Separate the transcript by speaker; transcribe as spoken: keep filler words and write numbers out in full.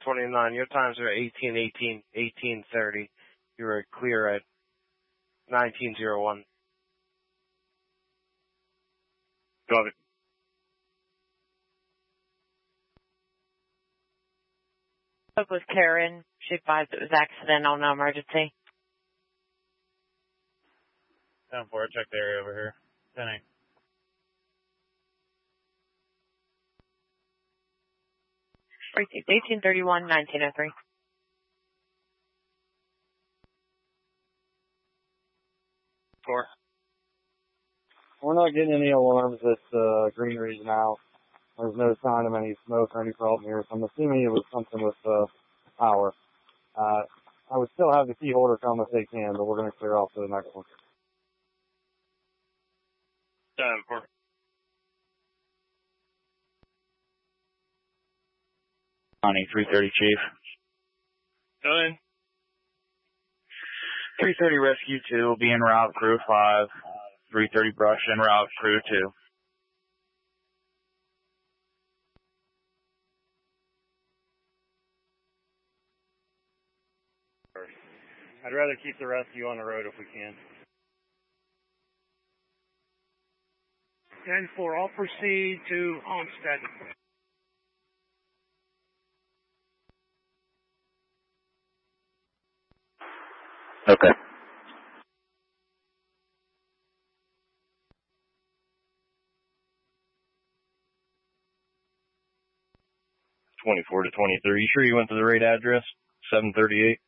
Speaker 1: twenty-nine. Your times are eighteen eighteen, eighteen thirty. You were clear at nineteen oh one.
Speaker 2: Got it.
Speaker 3: Spoke with Karen. She advised it was accidental, no emergency.
Speaker 2: ten four, check the area over here. ten eight.
Speaker 3: eighteen thirty-one, nineteen oh three.
Speaker 2: Four.
Speaker 4: We're not getting any alarms at uh, Greenery now. There's no sign of any smoke or any problem here, so I'm assuming it was something with uh, power. Uh, I would still have the key holder come if they can, but we're going to clear off to the next one.
Speaker 2: ten four.
Speaker 5: County three thirty, Chief.
Speaker 2: Go in.
Speaker 5: three thirty Rescue two will be en route, Crew five. three thirty Brush en route, Crew two.
Speaker 2: I'd rather keep the rescue on the road if we can.
Speaker 6: ten four, I'll proceed to Homestead.
Speaker 5: Okay.
Speaker 2: twenty-four to twenty-three. You sure you went to the right address? seven thirty-eight.